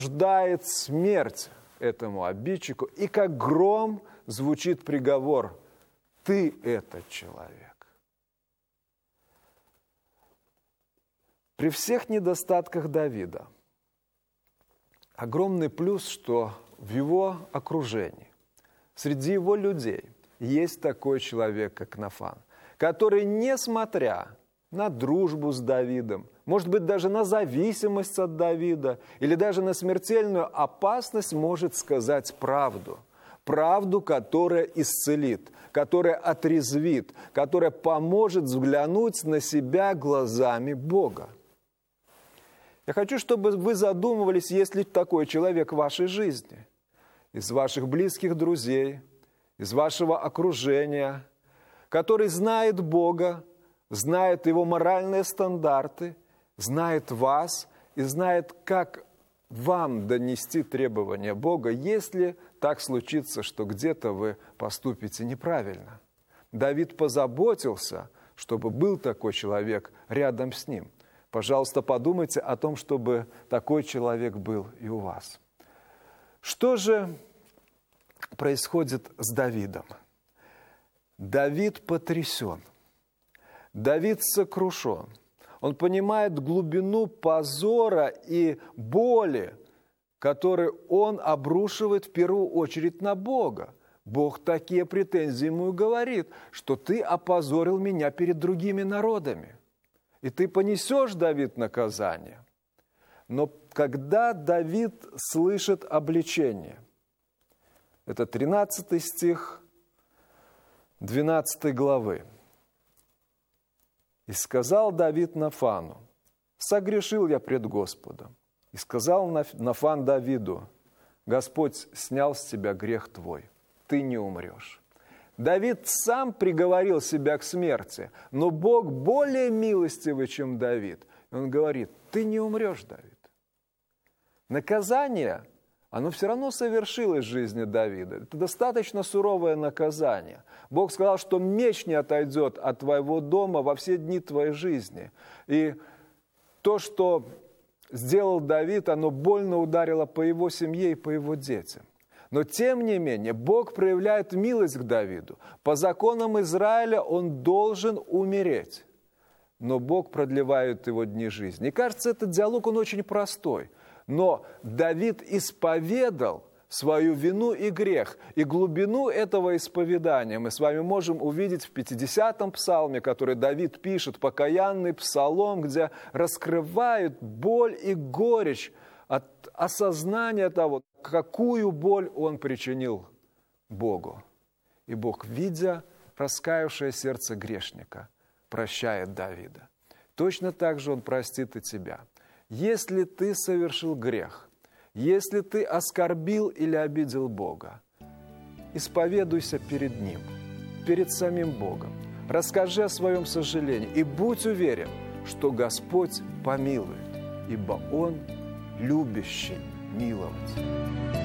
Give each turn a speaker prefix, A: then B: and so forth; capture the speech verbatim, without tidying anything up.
A: ждает смерть этому обидчику, и как гром звучит приговор: ты этот человек. При всех недостатках Давида огромный плюс, что в его окружении, среди его людей есть такой человек, как Нафан, который, несмотря на дружбу с Давидом, может быть, даже на зависимость от Давида или даже на смертельную опасность, может сказать правду. Правду, которая исцелит, которая отрезвит, которая поможет взглянуть на себя глазами Бога. Я хочу, чтобы вы задумывались, есть ли такой человек в вашей жизни, из ваших близких друзей, из вашего окружения, который знает Бога, знает Его моральные стандарты, знает вас и знает, как вам донести требования Бога, если так случится, что где-то вы поступите неправильно. Давид позаботился, чтобы был такой человек рядом с ним. Пожалуйста, подумайте о том, чтобы такой человек был и у вас. Что же происходит с Давидом? Давид потрясен. Давид сокрушен. Он понимает глубину позора и боли, которые он обрушивает в первую очередь на Бога. Бог такие претензии ему говорит, что ты опозорил меня перед другими народами. И ты понесешь, Давид, наказание. Но когда Давид слышит обличение, это тринадцатый стих двенадцатой главы. «И сказал Давид Нафану: согрешил я пред Господом. И сказал Нафан Давиду: Господь снял с тебя грех твой, ты не умрешь». Давид сам приговорил себя к смерти, но Бог более милостивый, чем Давид. Он говорит: ты не умрешь, Давид. Наказание, оно все равно совершилось в жизни Давида. Это достаточно суровое наказание. Бог сказал, что меч не отойдет от твоего дома во все дни твоей жизни. И то, что сделал Давид, оно больно ударило по его семье и по его детям. Но тем не менее, Бог проявляет милость к Давиду. По законам Израиля он должен умереть. Но Бог продлевает его дни жизни. И кажется, этот диалог, он очень простой. Но Давид исповедал свою вину и грех. И глубину этого исповедания мы с вами можем увидеть в пятидесятом псалме, который Давид пишет, покаянный псалом, где раскрывает боль и горечь от осознания того, какую боль он причинил Богу. И Бог, видя раскаявшее сердце грешника, прощает Давида. Точно так же Он простит и тебя. Если ты совершил грех, если ты оскорбил или обидел Бога, исповедуйся перед Ним, перед самим Богом. Расскажи о своем сожалении и будь уверен, что Господь помилует, ибо Он любящий миловать.